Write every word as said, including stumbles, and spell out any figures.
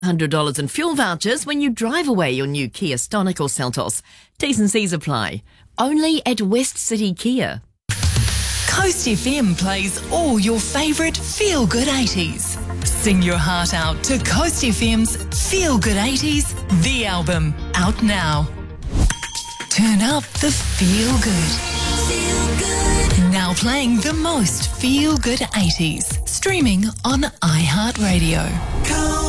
one hundred dollars in fuel vouchers when you drive away your new Kia Stonic or Seltos. T's and C's apply. Only at West City Kia. Coast F M plays all your favourite feel-good eighties. Sing your heart out to Coast F M's Feel Good eighties, the album, out now. Turn up the feel good. Feel good. Now playing the most feel good eighties. Streaming on iHeartRadio.